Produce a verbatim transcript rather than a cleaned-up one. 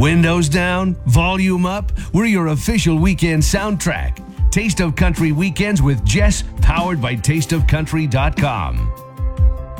Windows down, volume up. We're your official weekend soundtrack. Taste of Country Weekends with Jess, powered by taste of country dot com.